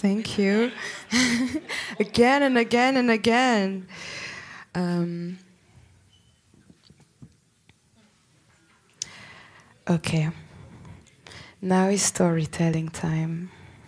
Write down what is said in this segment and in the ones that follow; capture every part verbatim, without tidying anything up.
Thank you. Again and again and again. Um, okay. Now is storytelling time.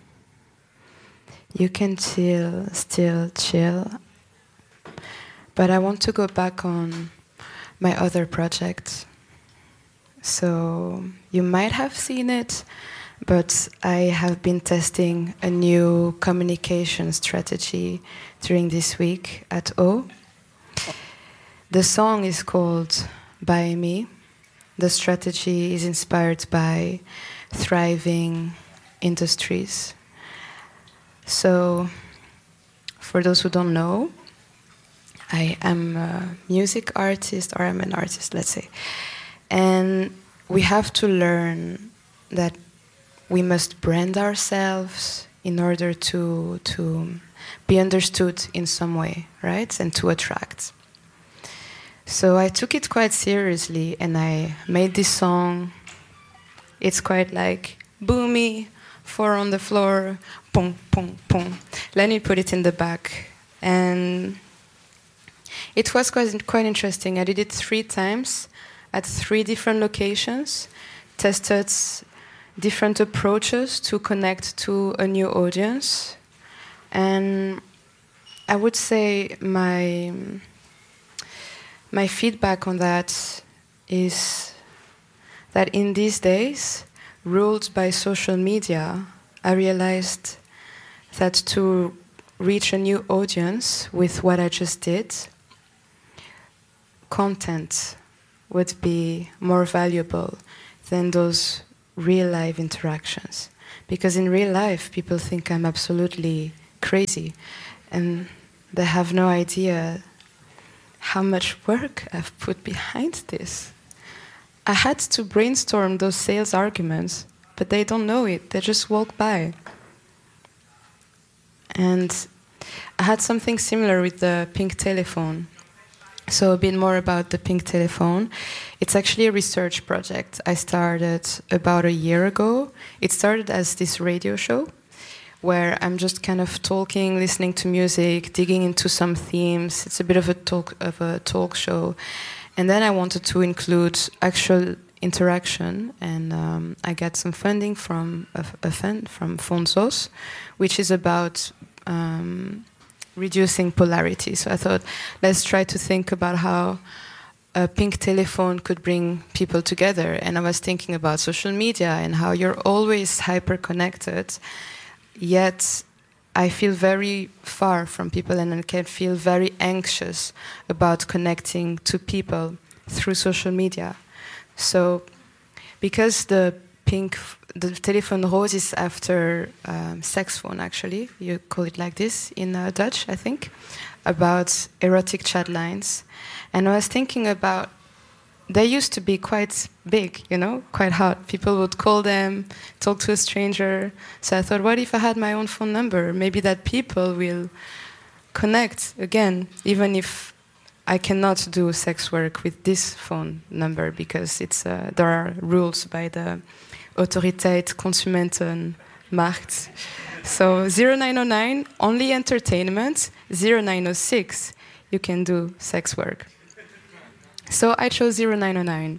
You can chill, still chill. But I want to go back on my other project. So you might have seen it, but I have been testing a new communication strategy during this week at O. The song is called By Me. The strategy is inspired by thriving industries. So, for those who don't know, I am a music artist, or I'm an artist, let's say. And we have to learn that we must brand ourselves in order to, to be understood in some way, right? And to attract. So I took it quite seriously and I made this song. It's quite like boomy, four on the floor, boom, boom, boom. Let me put it in the back. And it was quite, quite interesting. I did it three times at three different locations, tested different approaches to connect to a new audience. And I would say my... My feedback on that is that in these days, ruled by social media, I realized that to reach a new audience with what I just did, content would be more valuable than those real-life interactions. Because in real life, people think I'm absolutely crazy, and they have no idea how much work I've put behind this. I had to brainstorm those sales arguments, but they don't know it. They just walk by. And I had something similar with the pink telephone. So a bit more about the pink telephone. It's actually a research project I started about a year ago. It started as this radio show, where I'm just kind of talking, listening to music, digging into some themes. It's a bit of a talk of a talk show. And then I wanted to include actual interaction, and um, I got some funding from a, a fund from Fonsos, which is about um, reducing polarity. So I thought, let's try to think about how a pink telephone could bring people together. And I was thinking about social media and how you're always hyper-connected. Yet I feel very far from people and I can feel very anxious about connecting to people through social media. So because the pink, the telephone rose is after um, sex phone, actually, you call it like this in uh, Dutch, I think, about erotic chat lines. And I was thinking about, they used to be quite big, you know, quite hot. People would call them, talk to a stranger. So I thought, what if I had my own phone number? Maybe that people will connect again, even if I cannot do sex work with this phone number because it's uh, there are rules by the Autoriteit Consumentenmarkt. So zero nine zero nine, only entertainment. zero nine zero six, you can do sex work. So I chose zero nine zero nine.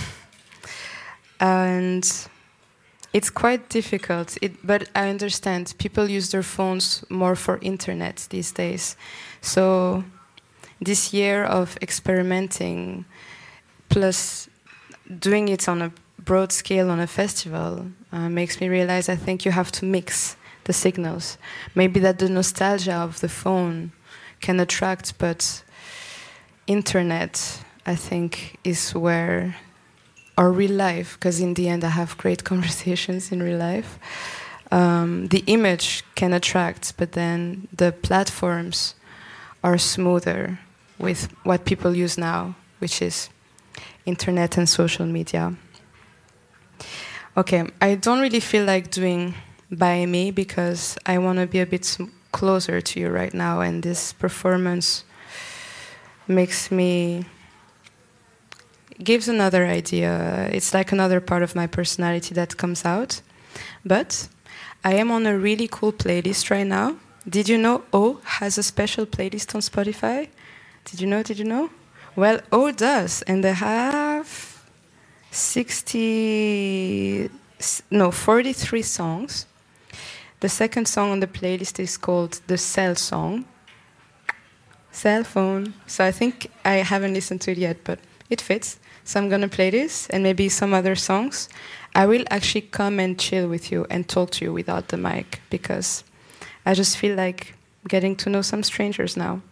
And it's quite difficult, it, but I understand people use their phones more for internet these days. So this year of experimenting, plus doing it on a broad scale on a festival, uh, makes me realize I think you have to mix the signals. Maybe that the nostalgia of the phone can attract, but internet, I think, is where, or real life, because in the end I have great conversations in real life. Um, the image can attract, but then the platforms are smoother with what people use now, which is internet and social media. Okay, I don't really feel like doing By Me because I want to be a bit closer to you right now, and this performance makes me, gives another idea. It's like another part of my personality that comes out. But I am on a really cool playlist right now. Did you know O has a special playlist on Spotify? Did you know? Did you know? Well, O does, and they have sixty, no, forty-three songs. The second song on the playlist is called The Cell Song. Cell phone. So I think I haven't listened to it yet, but it fits. So I'm gonna play this and maybe some other songs. I will actually come and chill with you and talk to you without the mic because I just feel like getting to know some strangers now.